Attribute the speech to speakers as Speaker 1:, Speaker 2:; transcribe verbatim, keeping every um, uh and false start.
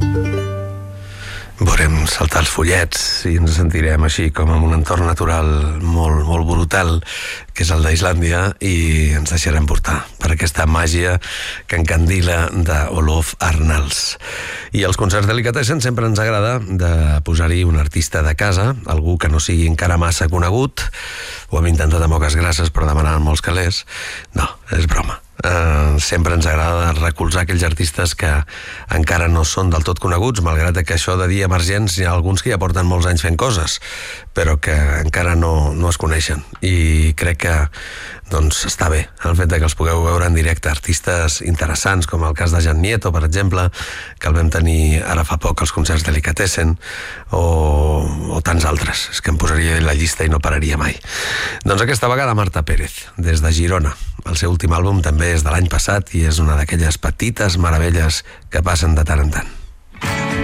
Speaker 1: Veurem saltar els follets i ens sentirem així com en un entorn natural molt, molt brutal, que és el d'Islàndia, i ens deixarem portar per aquesta màgia que encandila d'Olof Arnalds. I als concerts Delicatessen sempre ens agrada de posar-hi un artista de casa, algú que no sigui encara massa conegut. Ho hem intentat amb Oques Grasses, però demanaven molts calés. No, és broma. Uh, sempre ens agrada recolzar aquells artistes que encara no són del tot coneguts, malgrat que això de dir emergents hi ha alguns que ja porten molts anys fent coses, però que encara no, no es coneixen, i crec que doncs està bé el fet de que els pugueu veure en directe, artistes interessants com el cas de Jan Nieto, per exemple, que el vam tenir ara fa poc als concerts Delicatessen, o, o tants altres. És que em posaria la llista i no pararia mai. Doncs aquesta vegada Marta Pérez, des de Girona. El seu últim àlbum també és de l'any passat i és una d'aquelles petites meravelles que passen de tant en tant.